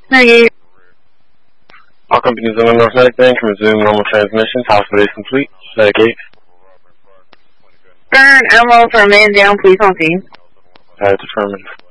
98. All companies on the North Medic Bank can resume normal transmissions. Hospital is complete. Medic 8. Burn, ammo for a man down, please on scene. Affirmative.